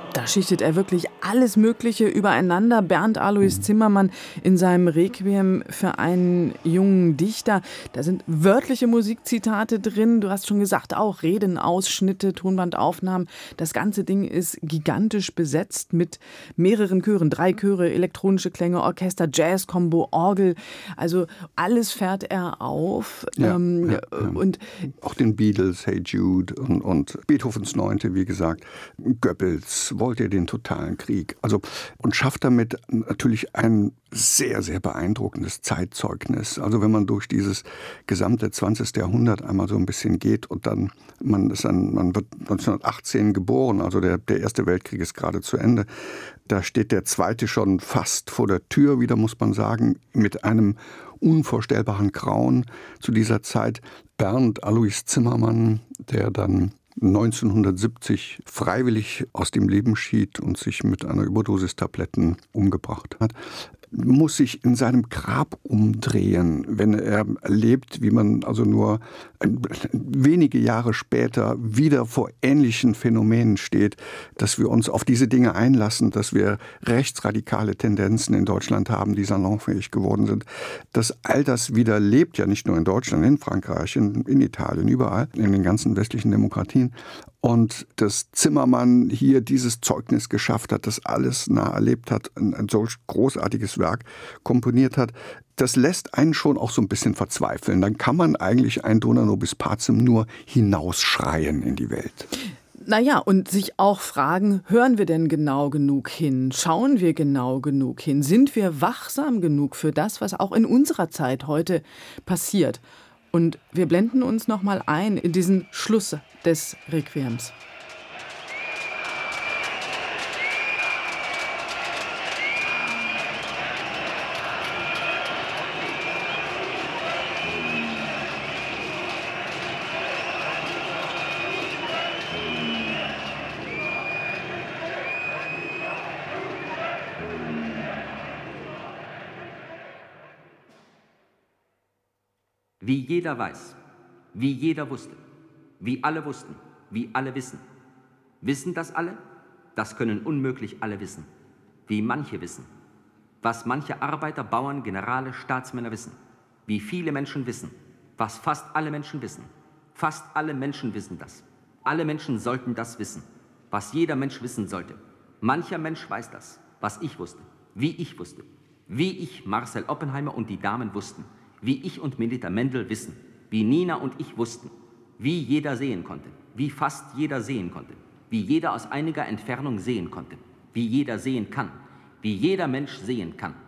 Da schichtet er wirklich alles Mögliche übereinander. Bernd Alois Zimmermann in seinem Requiem für einen jungen Dichter. Da sind wörtliche Musikzitate drin. Du hast schon gesagt, auch Redenausschnitte, Tonbandaufnahmen. Das ganze Ding ist gigantisch besetzt mit mehreren Chören. 3 Chöre, elektronische Klänge, Orchester, Jazz-Kombo, Orgel. Also alles fährt er auf. Und auch den Beatles, Hey Jude und Beethovens Neunte, wie gesagt, Goebbels, wollte er den totalen Krieg. Also, und schafft damit natürlich ein sehr, sehr beeindruckendes Zeitzeugnis. Also wenn man durch dieses gesamte 20. Jahrhundert einmal so ein bisschen geht und dann, man wird 1918 geboren, also der Erste Weltkrieg ist gerade zu Ende. Da steht der Zweite schon fast vor der Tür, wieder muss man sagen, mit einem unvorstellbaren Grauen zu dieser Zeit. Bernd Alois Zimmermann, der dann 1970 freiwillig aus dem Leben schied und sich mit einer Überdosis Tabletten umgebracht hat, muss sich in seinem Grab umdrehen, wenn er erlebt, wie man also nur wenige Jahre später wieder vor ähnlichen Phänomenen steht, dass wir uns auf diese Dinge einlassen, dass wir rechtsradikale Tendenzen in Deutschland haben, die salonfähig geworden sind. Dass all das wieder lebt, ja nicht nur in Deutschland, in Frankreich, in Italien, überall, in den ganzen westlichen Demokratien. Und dass Zimmermann hier dieses Zeugnis geschafft hat, das alles nah erlebt hat, ein solch großartiges Werk komponiert hat, das lässt einen schon auch so ein bisschen verzweifeln. Dann kann man eigentlich ein Dona nobis pacem nur hinausschreien in die Welt. Naja, und sich auch fragen, hören wir denn genau genug hin? Schauen wir genau genug hin? Sind wir wachsam genug für das, was auch in unserer Zeit heute passiert? Und wir blenden uns noch mal ein in diesen Schluss des Requiems. Wie jeder weiß, wie jeder wusste, wie alle wussten, wie alle wissen. Wissen das alle? Das können unmöglich alle wissen. Wie manche wissen. Was manche Arbeiter, Bauern, Generale, Staatsmänner wissen. Wie viele Menschen wissen. Was fast alle Menschen wissen. Fast alle Menschen wissen das. Alle Menschen sollten das wissen. Was jeder Mensch wissen sollte. Mancher Mensch weiß das, was ich wusste, wie ich wusste. Wie ich, Marcel Oppenheimer und die Damen wussten. Wie ich und Melita Mendel wissen, wie Nina und ich wussten, wie jeder sehen konnte, wie fast jeder sehen konnte, wie jeder aus einiger Entfernung sehen konnte, wie jeder sehen kann, wie jeder Mensch sehen kann.